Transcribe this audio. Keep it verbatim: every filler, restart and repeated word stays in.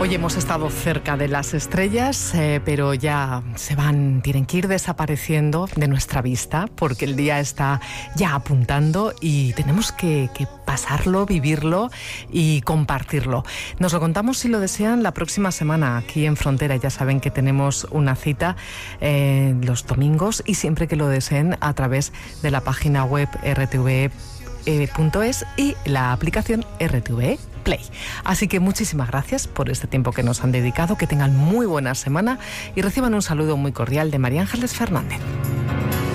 Hoy hemos estado cerca de las estrellas, eh, pero ya se van, tienen que ir desapareciendo de nuestra vista porque el día está ya apuntando y tenemos que, que pasarlo, vivirlo y compartirlo. Nos lo contamos, si lo desean, la próxima semana aquí en Frontera. Ya saben que tenemos una cita eh, los domingos y siempre que lo deseen a través de la página web r t v punto es y la aplicación R T V Play. Así que muchísimas gracias por este tiempo que nos han dedicado, que tengan muy buena semana y reciban un saludo muy cordial de María Ángeles Fernández.